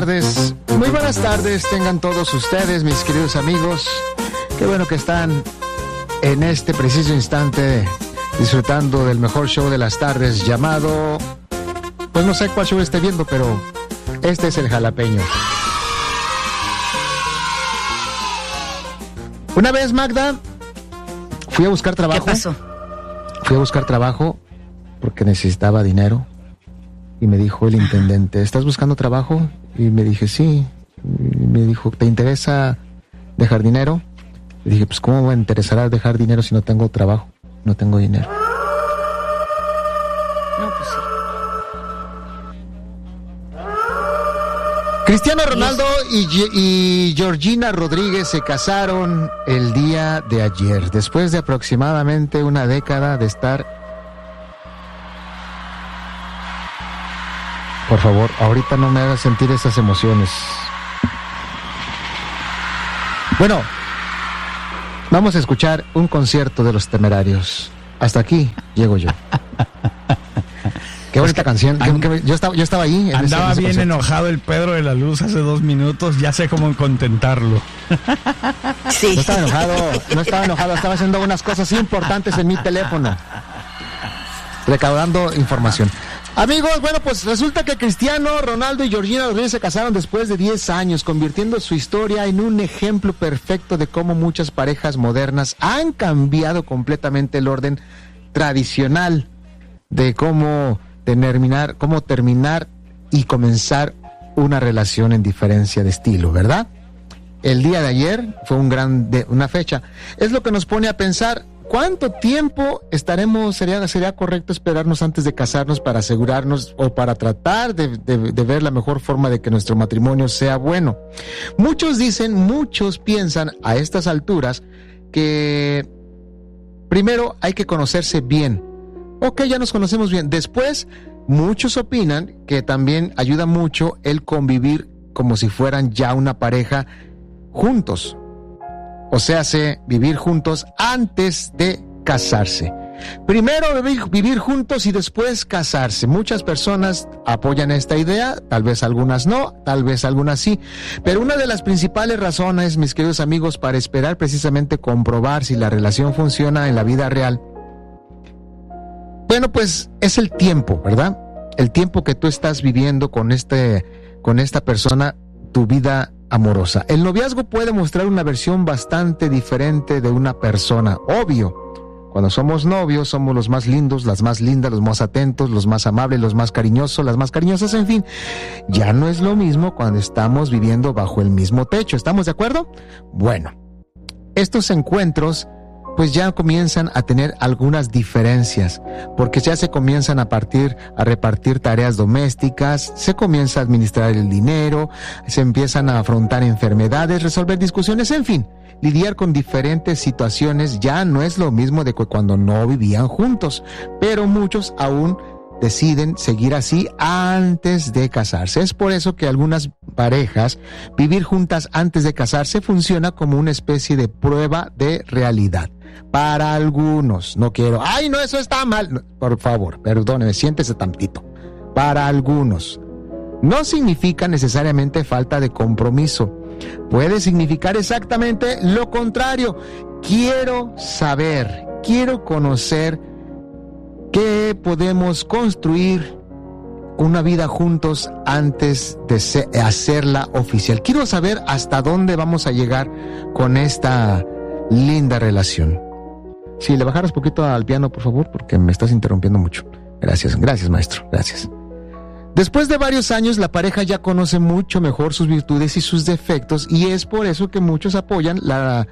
Muy buenas tardes tengan todos ustedes, mis queridos amigos. Qué bueno que están en este preciso instante disfrutando del mejor show de las tardes llamado... Pues no sé cuál show esté viendo, pero este es el Jalapeño. Una vez, Magda, fui a buscar trabajo. ¿Qué pasó? Fui a buscar trabajo porque necesitaba dinero. Y me dijo el intendente, ¿estás buscando trabajo? Y me dije, sí. Y me dijo, ¿te interesa dejar dinero? Y dije, pues ¿cómo me interesará dejar dinero si no tengo trabajo? No tengo dinero. No, pues sí. Cristiano Ronaldo y Georgina Rodríguez se casaron el día de ayer, después de aproximadamente una década de estar... Por favor, ahorita no me hagas sentir esas emociones. Bueno, vamos a escuchar un concierto de Los Temerarios. Hasta aquí llego yo. Qué bonita canción. Yo estaba ahí. Andaba bien enojado el Pedro de la Luz hace 2 minutos. Ya sé cómo contentarlo. Sí. No estaba enojado. Estaba haciendo unas cosas importantes en mi teléfono. Recaudando información. Amigos, bueno, pues resulta que Cristiano Ronaldo y Georgina Rodríguez se casaron después de 10 años, convirtiendo su historia en un ejemplo perfecto de cómo muchas parejas modernas han cambiado completamente el orden tradicional de cómo terminar y comenzar una relación en diferencia de estilo, ¿verdad? El día de ayer fue una fecha. Es lo que nos pone a pensar, ¿cuánto tiempo sería correcto esperarnos antes de casarnos para asegurarnos o para tratar de ver la mejor forma de que nuestro matrimonio sea bueno? Muchos piensan a estas alturas que primero hay que conocerse bien. Ok, ya nos conocemos bien. Después, muchos opinan que también ayuda mucho el convivir como si fueran ya una pareja juntos. O sea, vivir juntos antes de casarse. Primero vivir juntos y después casarse. Muchas personas apoyan esta idea, tal vez algunas no, tal vez algunas sí. Pero una de las principales razones, mis queridos amigos, para esperar precisamente comprobar si la relación funciona en la vida real, bueno, pues es el tiempo, ¿verdad? El tiempo que tú estás viviendo con esta persona, tu vida amorosa. El noviazgo puede mostrar una versión bastante diferente de una persona, obvio. Cuando somos novios somos los más lindos, las más lindas, los más atentos, los más amables, los más cariñosos, las más cariñosas, en fin. Ya no es lo mismo cuando estamos viviendo bajo el mismo techo, ¿estamos de acuerdo? Bueno, estos encuentros pues ya comienzan a tener algunas diferencias, porque ya se comienzan a repartir tareas domésticas, se comienza a administrar el dinero, se empiezan a afrontar enfermedades, resolver discusiones, en fin, lidiar con diferentes situaciones ya no es lo mismo de cuando no vivían juntos, pero muchos aún deciden seguir así antes de casarse. Es por eso que algunas parejas, vivir juntas antes de casarse funciona como una especie de prueba de realidad. Para algunos, eso está mal. No, por favor, perdóneme, siéntese tantito. Para algunos, no significa necesariamente falta de compromiso. Puede significar exactamente lo contrario. Quiero saber, quiero conocer qué podemos construir una vida juntos antes de hacerla oficial. Quiero saber hasta dónde vamos a llegar con esta linda relación. Si le bajaras poquito al piano, por favor, porque me estás interrumpiendo mucho. Gracias, maestro, gracias. Después de varios años, la pareja ya conoce mucho mejor sus virtudes y sus defectos, y es por eso que muchos apoyan la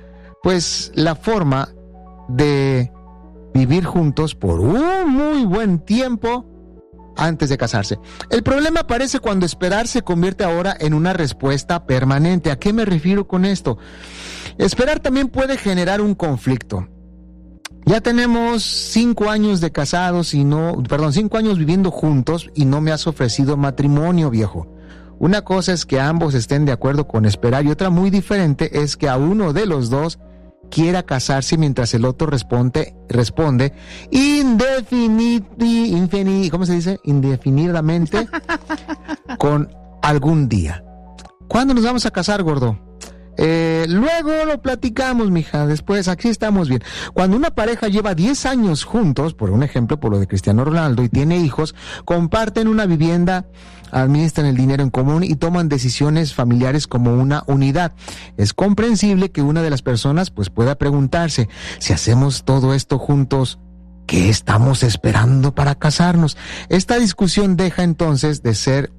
forma de vivir juntos por un muy buen tiempo antes de casarse. El problema aparece cuando esperar se convierte ahora en una respuesta permanente. ¿A qué me refiero con esto? Esperar también puede generar un conflicto. Ya tenemos 5 años de casados 5 años viviendo juntos y no me has ofrecido matrimonio, viejo. Una cosa es que ambos estén de acuerdo con esperar y otra muy diferente es que a uno de los dos quiera casarse mientras el otro responde indefinidamente con algún día. ¿Cuándo nos vamos a casar, gordo? Luego lo platicamos, mija, después aquí estamos bien. Cuando una pareja lleva 10 años juntos, por un ejemplo, por lo de Cristiano Ronaldo, y tiene hijos, comparten una vivienda, administran el dinero en común y toman decisiones familiares como una unidad. Es comprensible que una de las personas pues pueda preguntarse, si hacemos todo esto juntos, ¿qué estamos esperando para casarnos? Esta discusión deja entonces de ser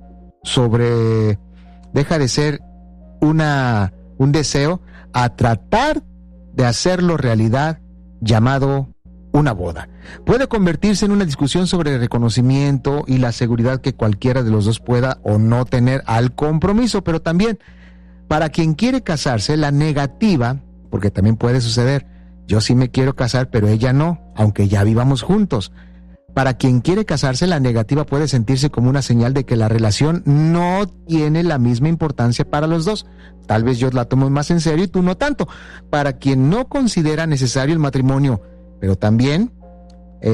un deseo a tratar de hacerlo realidad, llamado una boda. Puede convertirse en una discusión sobre el reconocimiento y la seguridad que cualquiera de los dos pueda o no tener al compromiso, pero también para quien quiere casarse, la negativa, porque también puede suceder, yo sí me quiero casar, pero ella no, aunque ya vivamos juntos. Para quien quiere casarse, la negativa puede sentirse como una señal de que la relación no tiene la misma importancia para los dos. Tal vez yo la tomo más en serio y tú no tanto. Para quien no considera necesario el matrimonio, pero también